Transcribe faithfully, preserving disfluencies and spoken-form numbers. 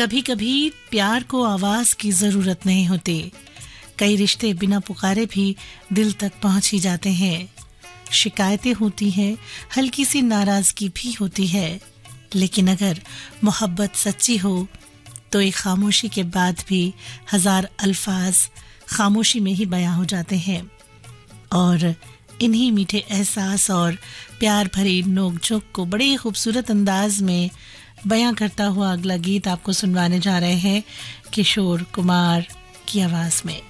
कभी कभी प्यार को आवाज की जरूरत नहीं होती। कई रिश्ते बिना पुकारे भी दिल तक पहुंच ही जाते हैं। शिकायतें होती हैं, हल्की सी नाराजगी भी होती है, लेकिन अगर मोहब्बत सच्ची हो तो एक खामोशी के बाद भी हजार अल्फाज खामोशी में ही बयां हो जाते हैं। और इन्हीं मीठे एहसास और प्यार भरी नोक-झोंक को बड़े ही खूबसूरत अंदाज में बयां करता हुआ अगला गीत आपको सुनवाने जा रहे हैं किशोर कुमार की आवाज में।